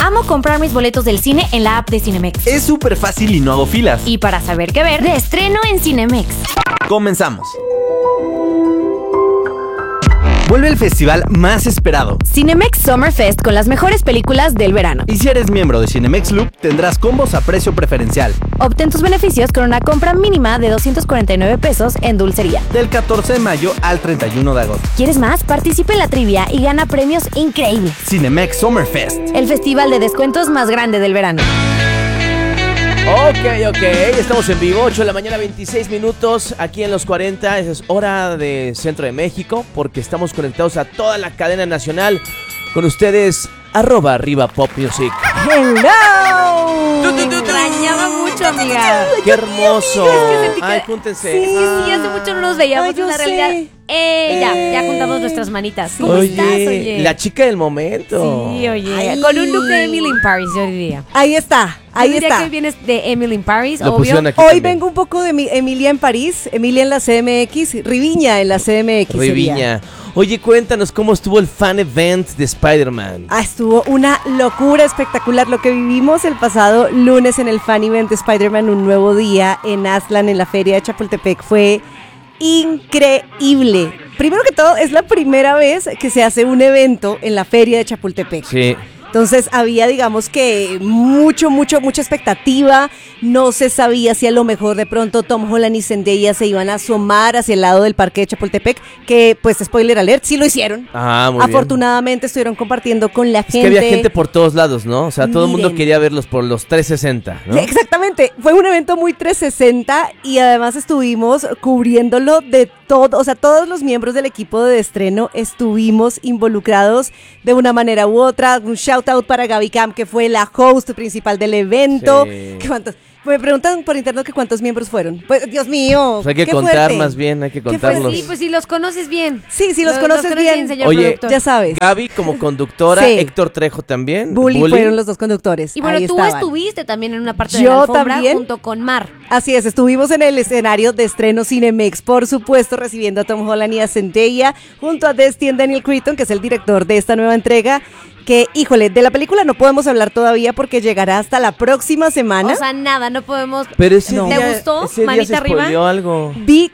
Amo comprar mis boletos del cine en la app de Cinemex. Es súper fácil y no hago filas. Y para saber qué ver, de estreno en Cinemex. Comenzamos. Vuelve el festival más esperado. Cinemex Summer Fest con las mejores películas del verano. Y si eres miembro de Cinemex Loop, tendrás combos a precio preferencial. Obtén tus beneficios con una compra mínima de 249 pesos en dulcería. Del 14 de mayo al 31 de agosto. ¿Quieres más? Participa en la trivia y gana premios increíbles. Cinemex Summer Fest. El festival de descuentos más grande del verano. Ok, estamos en vivo, 8 de la mañana, 26 minutos, aquí en los 40, es hora de Centro de México, porque estamos conectados a toda la cadena nacional, con ustedes, @arriba Pop Music. ¡Hello! Extrañaba mucho, amiga. ¡Qué hermoso! Ay, Sí, júntense. hace mucho no nos veíamos, en la realidad. Ya juntamos nuestras manitas. ¿Cómo estás, oye? La chica del momento. Sí, oye, con un look de Emily in Paris, yo diría. Ahí está. Yo diría que vienes de Emily in Paris, Lo obvio. pusieron aquí Hoy también. vengo un poco de Emilia en París, Emilia en la CMX, Riviña en la CMX. sería. Riviña. Oye, cuéntanos cómo estuvo el fan event de Spider-Man. Estuvo una locura espectacular lo que vivimos el pasado lunes en el fan event de Spider-Man, un nuevo día en Aztlán, en la feria de Chapultepec. Fue increíble. Primero que todo, es la primera vez que se hace un evento en la feria de Chapultepec. Sí. Entonces había, digamos que mucha expectativa. No se sabía si a lo mejor de pronto Tom Holland y Zendaya se iban a asomar hacia el lado del parque de Chapultepec, que pues spoiler alert, sí lo hicieron. Ah, muy bien. Afortunadamente estuvieron compartiendo con la Es gente. que había gente por todos lados, ¿no? O sea, todo el mundo Miren. quería verlos por los 360, ¿no? Sí, exactamente, fue un evento muy 360 y además estuvimos cubriéndolo de todo, o sea, todos los miembros del equipo de estreno estuvimos involucrados de una manera u otra. Un shout out para Gaby Camp, que fue la host principal del evento. Sí. ¿Cuántos? Me preguntan por internet que cuántos miembros fueron. Pues, Dios mío, Pues hay que qué contar fuerte. más bien, hay que Qué fuerte. contarlos. Sí, pues si los conoces bien. Sí, si los conoces bien. señor Oye, productor. Ya sabes. Gaby como conductora, Sí. Héctor Trejo también. Bully fueron los dos conductores. Y bueno, Ahí tú estaban. estuviste también en una parte de Yo la alfombra también. junto con Mar. Así es, estuvimos en el escenario de estreno Cinemex, por supuesto, recibiendo a Tom Holland y a Zendaya, junto a Destin Daniel Cretton, que es el director de esta nueva entrega, que, híjole, de la película no podemos hablar todavía porque llegará hasta la próxima semana. O sea, nada, no podemos. Pero ese No. día, ¿Te gustó? ese día ¿Manita se arriba? spoileó algo. Vi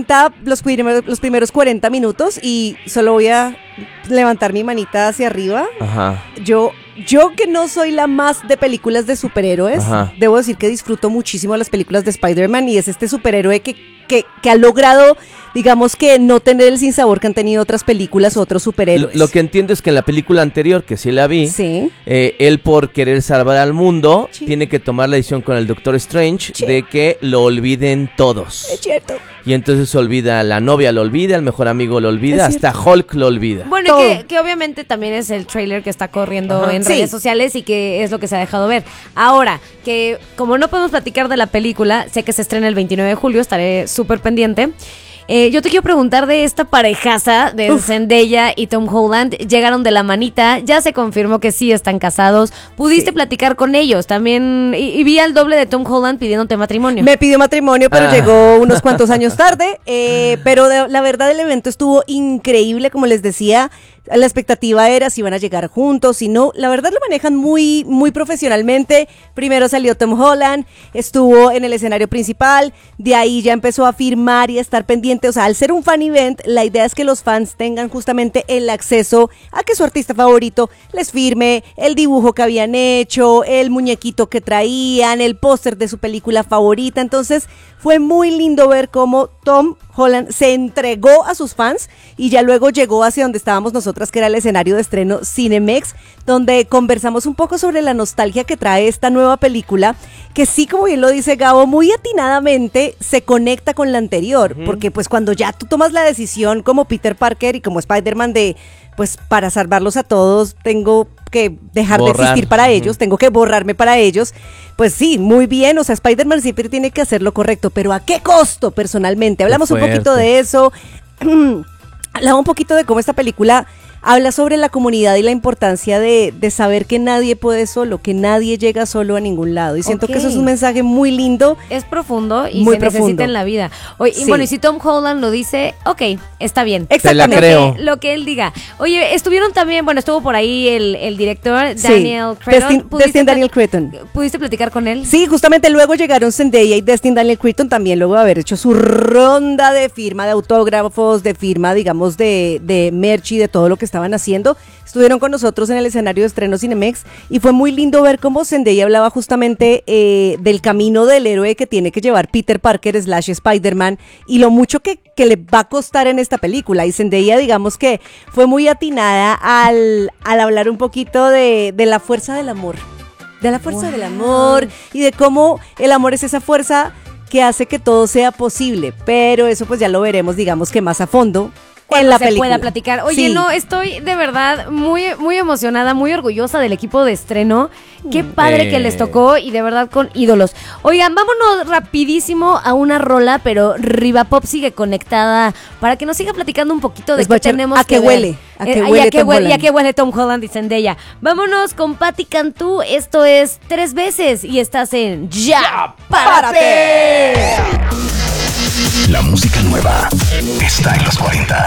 los primeros 40 minutos y solo voy a levantar mi manita hacia arriba. Ajá. Yo que no soy la más de películas de superhéroes, Ajá. debo decir que disfruto muchísimo las películas de Spider-Man y es este superhéroe que ha logrado, digamos que no tener el sinsabor que han tenido otras películas o otros superhéroes. Lo que entiendo es que en la película anterior, que sí la vi, Sí. él por querer salvar al mundo, Sí. tiene que tomar la decisión con el Doctor Strange Sí. de que lo olviden todos. Es cierto. Y entonces se olvida, la novia lo olvida, el mejor amigo lo olvida, Es hasta Hulk lo olvida. Bueno, Todo. que obviamente también es el trailer que está corriendo Ajá. en Sí. redes sociales y que es lo que se ha dejado ver. Ahora, que como no podemos platicar de la película, sé que se estrena el 29 de julio, estaré súper pendiente. Yo te quiero preguntar de esta parejaza de Zendaya y Tom Holland. Llegaron de la manita, ya se confirmó que sí están casados. ¿Pudiste Sí. platicar con ellos? También, y vi al doble de Tom Holland pidiéndote matrimonio. Me pidió matrimonio, pero Ah. llegó unos cuantos años tarde. Pero la verdad el evento estuvo increíble, como les decía. La expectativa era si iban a llegar juntos, si no. La verdad lo manejan muy, muy profesionalmente. Primero salió Tom Holland, estuvo en el escenario principal, de ahí ya empezó a firmar y a estar pendiente. O sea, al ser un fan event, la idea es que los fans tengan justamente el acceso a que su artista favorito les firme el dibujo que habían hecho, el muñequito que traían, el póster de su película favorita. Entonces fue muy lindo ver cómo Tom Holland se entregó a sus fans y ya luego llegó hacia donde estábamos nosotras, que era el escenario de estreno Cinemex, donde conversamos un poco sobre la nostalgia que trae esta nueva película, que sí, como bien lo dice Gabo, muy atinadamente se conecta con la anterior, porque pues cuando ya tú tomas la decisión como Peter Parker y como Spider-Man de, pues para salvarlos a todos tengo que dejar de Borrar. existir para ellos, tengo que borrarme para ellos, pues sí, muy bien, o sea, Spider-Man siempre tiene que hacer lo correcto, pero ¿a qué costo personalmente? Hablamos un poquito fuerte. de eso, hablaba un poquito de cómo esta película habla sobre la comunidad y la importancia de saber que nadie puede solo, que nadie llega solo a ningún lado. Y siento que eso es un mensaje muy lindo. Es profundo y muy se profundo. necesita en la vida. Oye, y Sí. bueno, y si Tom Holland lo dice, ok, está bien. Exactamente. Te la creo. Lo que él diga. Oye, estuvieron también, bueno, estuvo por ahí el director Sí. Daniel Cretton. Destin Daniel Cretton. ¿Pudiste platicar con él? Sí, justamente luego llegaron Zendaya y Destin Daniel Cretton también, luego de haber hecho su ronda de firma de autógrafos, de firma, digamos, de merch y de todo lo que estaban haciendo. Estuvieron con nosotros en el escenario de estreno Cinemex y fue muy lindo ver cómo Zendaya hablaba justamente del camino del héroe que tiene que llevar Peter Parker / Spider-Man y lo mucho que le va a costar en esta película. Y Zendaya, digamos que fue muy atinada al hablar un poquito de la fuerza del amor. De la fuerza del amor y de cómo el amor es esa fuerza que hace que todo sea posible. Pero eso pues ya lo veremos, digamos que más a fondo en la se película. pueda platicar. Oye, Sí. no, estoy de verdad muy, muy emocionada, muy orgullosa del equipo de estreno. Qué padre que les tocó y de verdad con ídolos. Oigan, vámonos rapidísimo a una rola, pero Riva Pop sigue conectada para que nos siga platicando un poquito de Les voy a qué echar tenemos a que qué ver. huele, a qué Y huele a qué Tom huele, y a Holland. qué huele Tom Holland y Zendaya. Vámonos con Patti Cantú. Esto es 3 veces y estás en Ya Párate. La música nueva está en los 40.